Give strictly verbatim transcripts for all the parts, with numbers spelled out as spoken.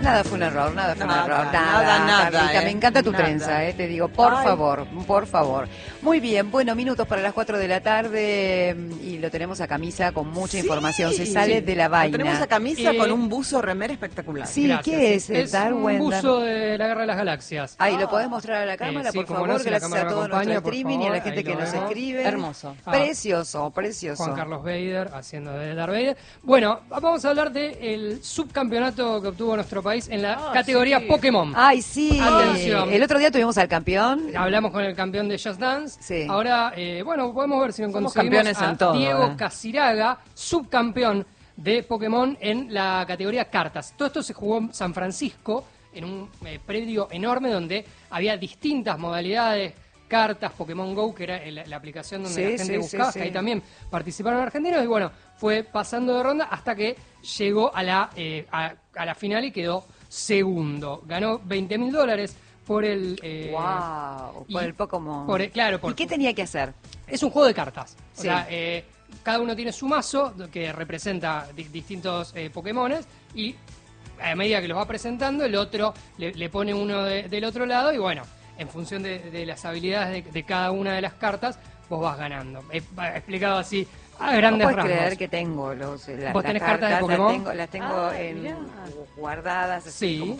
Nada fue un error, nada fue Nada, un error. nada, nada, Carlita, eh, me encanta tu nada. trenza, eh, te digo, por Ay. favor, por favor. Muy bien, bueno, minutos para las cuatro de la tarde y lo tenemos a Camisa con mucha Sí, información. Se sale sí. de la Lo vaina. tenemos a Camisa Eh, con un buzo remera espectacular. Sí, Gracias. ¿qué es? Es Darwin, un buzo de la Guerra de las Galaxias. Ahí, ¿lo podés mostrar a la Eh, cámara, sí, por cómo favor? no, si la Gracias cámara a me todo nuestro acompaña, por streaming y a la favor, gente ahí que lo nos vemos. escribe. Hermoso. Ah. Precioso, precioso. Juan Carlos Bader haciendo de Darth Vader. Bueno, vamos a hablar del subcampeonato que obtuvo nuestro país en la Ah, categoría sí. Pokémon. Ay, sí. Atención. El otro día tuvimos al campeón. Hablamos con el campeón de Just Dance. Sí. Ahora, eh, bueno, podemos ver si lo Somos conseguimos campeones a en todo, Diego eh. Casiraga, subcampeón de Pokémon en la categoría cartas. Todo esto se jugó en San Francisco, en un eh, predio enorme donde había distintas modalidades, cartas, Pokémon Go, que era el- la aplicación donde Sí, la gente sí, buscaba, sí, que ahí sí. también participaron argentinos, y bueno, fue pasando de ronda hasta que llegó a la, eh, a, a la final y quedó segundo. Ganó veinte mil dólares por el... eh, Wow, por y- el Pokémon. por el- claro, por- ¿Y qué tenía que hacer? es un juego de cartas. O Sí. sea, eh, cada uno tiene su mazo que representa di- distintos eh, Pokémones y a medida que los va presentando, el otro le, le pone uno de- del otro lado y bueno, en función de, de las habilidades de, de cada una de las cartas, vos vas ganando. He, he explicado así a ¿No grandes puedes rasgos. creer que tengo los, las, ¿Vos las tenés cartas de Las Pokémon? tengo, las tengo Ah, en, mirá. guardadas. Así Sí. como-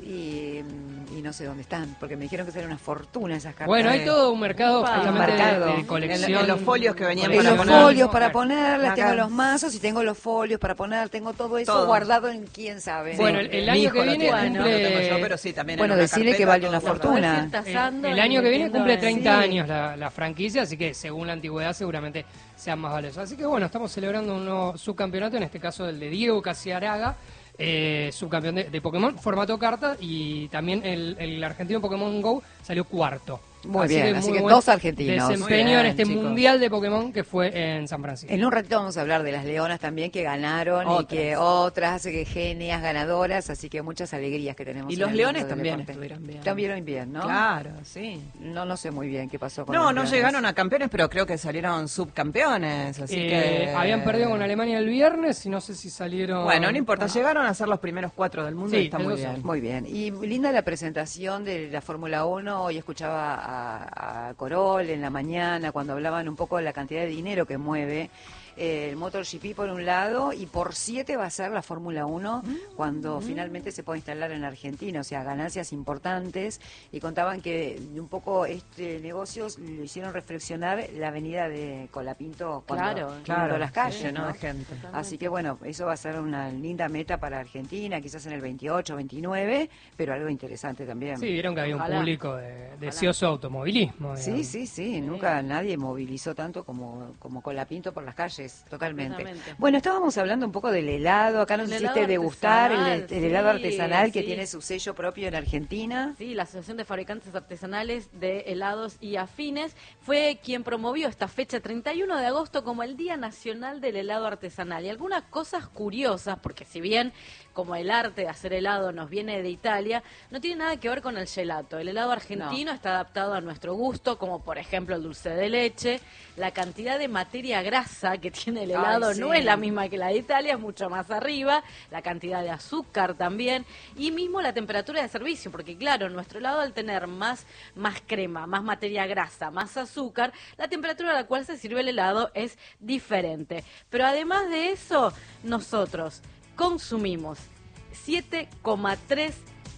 y, y no sé dónde están, porque me dijeron que eran una fortuna esas cartas. Bueno, hay todo un mercado Upa. justamente de- Mercado. de, En- colección. en los folios que venían En para los poner. folios para Claro. ponerlas, Acá. tengo los mazos y tengo los folios para poner, tengo todo eso Todo. guardado en quién sabe. Bueno, ¿no? el, el Mi año hijo que lo viene tiene, cumple... no lo tengo yo, pero sí, también en Bueno, una decirle que carpeta, vale todo una guardado. fortuna. Ir El, tasando el y año que viene metiendo cumple en- treinta Sí. años la, la franquicia, así que según la antigüedad seguramente sean más valiosos. Así que bueno, estamos celebrando un nuevo subcampeonato, en este caso el de Diego Casiaraga, eh, subcampeón de, de Pokémon, formato carta, y también el, el argentino Pokémon Go salió cuarto. Muy bien, así muy que buen dos argentinos. desempeño Muy bien, en este chicos. mundial de Pokémon que fue en San Francisco. En un ratito vamos a hablar de las leonas también que ganaron y Otras. que otras que genias ganadoras, así que muchas alegrías que tenemos. Y en los el leones mundo del también deporte. estuvieron bien. También bien, ¿no? Claro, sí. No, no sé muy bien qué pasó con No, los no leones. llegaron a campeones, pero creo que salieron subcampeones, así Eh, que... Habían perdido con Alemania el viernes y no sé si salieron... Bueno, no importa, llegaron a ser los primeros cuatro del mundo Sí, y está muy eso sí. bien. Muy bien. Y linda la presentación de la Fórmula uno. Hoy escuchaba a, a Corol en la mañana cuando hablaban un poco de la cantidad de dinero que mueve eh, el MotoGP por un lado y por siete va a ser la Fórmula uno cuando finalmente se pueda instalar en Argentina. O sea, ganancias importantes. Y contaban que un poco este negocio lo hicieron reflexionar la avenida de Colapinto cuando Claro, inundó Claro, las calles. llenó ¿no? de gente. Así que bueno, eso va a ser una linda meta para Argentina, quizás en el veintiocho, veintinueve, pero algo interesante también. Sí, vieron que había un Ojalá. público de, deseoso de automovilismo. Sí, digamos. sí, sí, nunca nadie movilizó tanto como, como Colapinto por las calles, totalmente. Completamente. Bueno, estábamos hablando un poco del helado, acá nos El hiciste helado degustar el, artesanal, el helado sí, artesanal que sí. tiene su sello propio en Argentina. Sí, la Asociación de Fabricantes Artesanales de Helados y Afines fue quien promovió esta fecha treinta y uno de agosto como el Día Nacional del Helado Artesanal. Y algunas cosas curiosas, porque si bien como el arte de hacer helado nos viene de Italia, no tiene nada que ver con el gelato. El helado argentino está adaptado a nuestro gusto, como por ejemplo el dulce de leche. La cantidad de materia grasa que tiene el helado Ay, sí. no es la misma que la de Italia, es mucho más arriba. La cantidad de azúcar también. Y mismo la temperatura de servicio, porque claro, nuestro helado al tener más, más crema, más materia grasa, más azúcar, la temperatura a la cual se sirve el helado es diferente. Pero además de eso, nosotros consumimos siete coma tres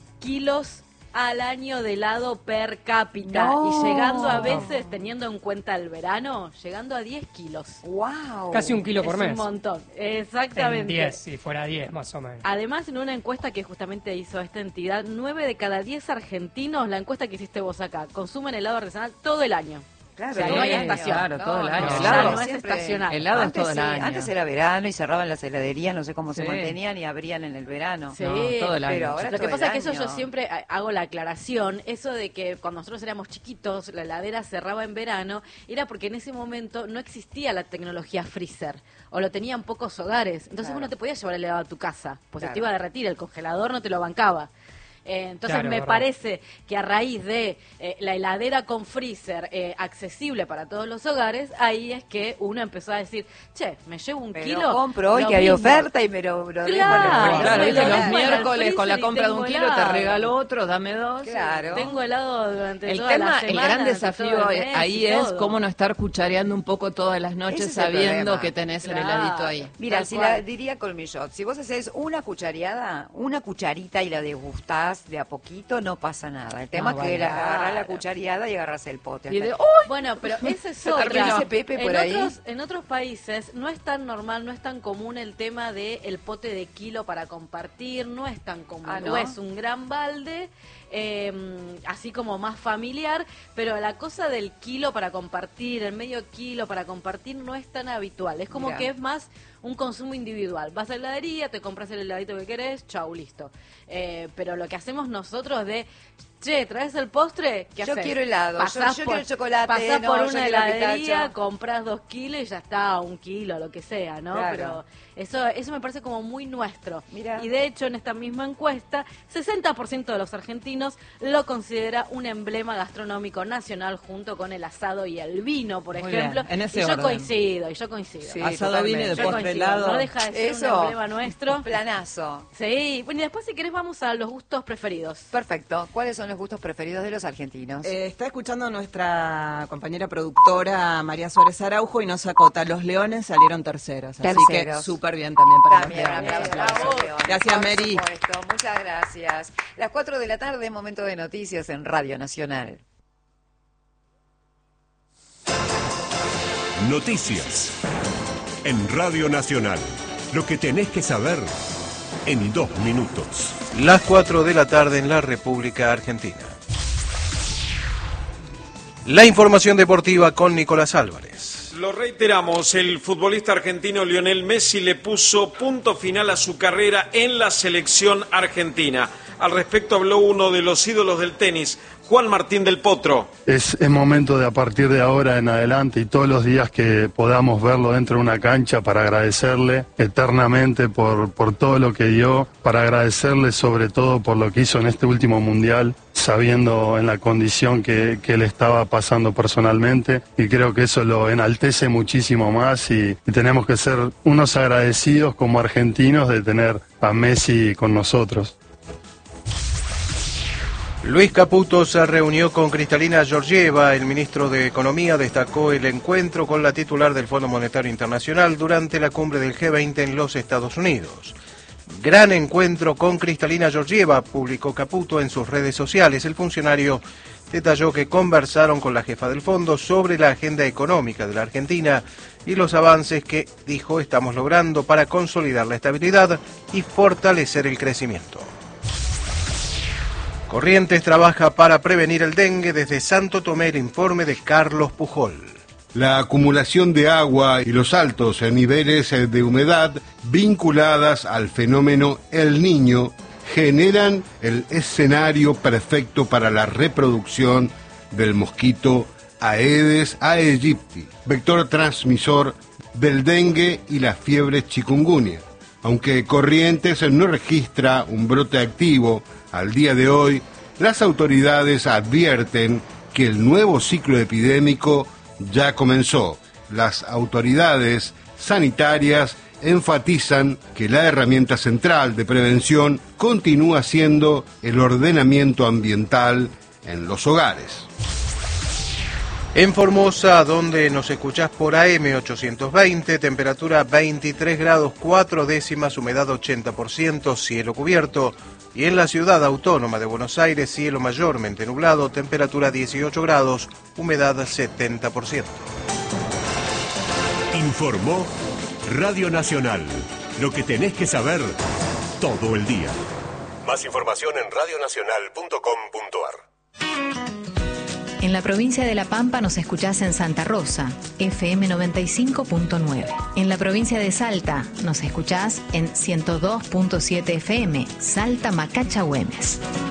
kilos al año de helado per cápita. No. Y llegando a veces, teniendo en cuenta el verano, llegando a diez kilos. ¡Wow! Casi un kilo Es por un mes. montón, En exactamente. diez, si fuera diez más o menos. Además, en una encuesta que justamente hizo esta entidad, nueve de cada diez argentinos, la encuesta que hiciste vos acá, consumen helado artesanal todo el año. Claro, O sea, todo no hay el año. estación. Claro, todo el año. No, Helado ya no es siempre- estacional. Helado es antes, todo el sí, año. antes era verano y cerraban las heladerías, no sé cómo se Sí. mantenían y abrían en el verano. Sí, No, todo el año. pero ahora Lo que todo pasa el es que eso yo año. siempre ha- hago la aclaración, eso de que cuando nosotros éramos chiquitos, la heladera cerraba en verano, era porque en ese momento no existía la tecnología freezer, o lo tenían pocos hogares, entonces Claro. vos no te podías llevar el helado a tu casa, pues se Claro. te iba a derretir, el congelador no te lo bancaba. Eh, entonces Claro, me verdad. parece que a raíz de eh, la heladera con freezer eh, accesible para todos los hogares, ahí es que uno empezó a decir, che, me llevo un Pero kilo. compro hoy lo que había mismo. oferta y me lo, lo dejo en el Claro, freezer. Claro, me viste, lo los dejo en el miércoles con la freezer y compra de un tengo kilo te helado. regalo otro, dame dos. Claro. Tengo helado durante El toda tema, la el semana, gran durante desafío todo el mes ahí y es todo. cómo no estar cuchareando un poco todas las noches Ese es el sabiendo problema. que tenés el Claro. heladito ahí. Mira, Tal si cual. la diría Colmillot, si vos haces una cuchareada, una cucharita y la degustás de a poquito, no pasa nada. El tema Ah, es que bueno. la, agarrás la Claro. cuchareada y agarras el pote. Y de, Hasta- ¡uy! Bueno, pero ese es Se otra. terminó ese Pepe por en ahí. Otros, en otros países no es tan normal, no es tan común el tema de el pote de kilo para compartir, no es tan común. Ah, ¿no? O es un gran balde, eh, así como más familiar, pero la cosa del kilo para compartir, el medio kilo para compartir no es tan habitual. Es como Mirá. que es más un consumo individual. Vas a la heladería, te compras el heladito que querés, chau, listo. Eh, pero lo que hacemos nosotros de, che, ¿traes el postre? ¿Qué Yo hacés? quiero helado, yo- Pasás yo por- quiero chocolate, pasás no, por yo una quiero heladería, pistacho. compras dos kilos y ya está, un kilo, lo que sea, ¿no? Claro. Pero eso, eso me parece como muy nuestro. Mirá. Y de hecho, en esta misma encuesta, sesenta por ciento de los argentinos lo considera un emblema gastronómico nacional junto con el asado y el vino, por Muy ejemplo. bien, en ese y yo orden. coincido, y yo coincido. Sí, Asado, vino y de Yo postre coincido, helado. no deja de ser Eso, un emblema nuestro. un planazo. Sí, bueno, y después si querés vamos a los gustos preferidos. Perfecto. ¿Cuáles son los gustos preferidos de los argentinos? Eh, está escuchando nuestra compañera productora María Suárez Araujo y nos acota, los leones salieron terceros, así Terceros. que súper bien también para También, los leones. un aplauso, Aplausos. León. Gracias, Por Mary. supuesto, muchas gracias. Las cuatro de la tarde, momento de noticias en Radio Nacional. Noticias. En Radio Nacional. Lo que tenés que saber en dos minutos. Las cuatro de la tarde en la República Argentina. La información deportiva con Nicolás Álvarez. Lo reiteramos, el futbolista argentino Lionel Messi le puso punto final a su carrera en la selección argentina. Al respecto habló uno de los ídolos del tenis, Juan Martín del Potro. Es, es momento de a partir de ahora en adelante y todos los días que podamos verlo dentro de una cancha para agradecerle eternamente por, por todo lo que dio, para agradecerle sobre todo por lo que hizo en este último mundial, sabiendo en la condición que, que él estaba pasando personalmente, y creo que eso lo enaltece muchísimo más y, y tenemos que ser unos agradecidos como argentinos de tener a Messi con nosotros. Luis Caputo se reunió con Kristalina Georgieva. El ministro de Economía destacó el encuentro con la titular del Fondo Monetario Internacional durante la cumbre del G veinte en los Estados Unidos. Gran encuentro con Kristalina Georgieva, publicó Caputo en sus redes sociales. El funcionario detalló que conversaron con la jefa del fondo sobre la agenda económica de la Argentina y los avances que, dijo, estamos logrando para consolidar la estabilidad y fortalecer el crecimiento. Corrientes trabaja para prevenir el dengue. Desde Santo Tomé, el informe de Carlos Pujol. La acumulación de agua y los altos niveles de humedad vinculadas al fenómeno El Niño generan el escenario perfecto para la reproducción del mosquito Aedes aegypti, vector transmisor del dengue y la fiebre chikungunya. Aunque Corrientes no registra un brote activo al día de hoy, las autoridades advierten que el nuevo ciclo epidémico ya comenzó. Las autoridades sanitarias enfatizan que la herramienta central de prevención continúa siendo el ordenamiento ambiental en los hogares. En Formosa, donde nos escuchás por A M ochocientos veinte, temperatura veintitrés grados cuatro décimas, humedad ochenta por ciento, cielo cubierto. Y en la ciudad autónoma de Buenos Aires, cielo mayormente nublado, temperatura dieciocho grados, humedad setenta por ciento. Informó Radio Nacional. Lo que tenés que saber todo el día. Más información en radio nacional punto com punto a r. En la provincia de La Pampa nos escuchás en Santa Rosa, F M noventa y cinco punto nueve. En la provincia de Salta nos escuchás en ciento dos punto siete F M, Salta Macacha Güemes.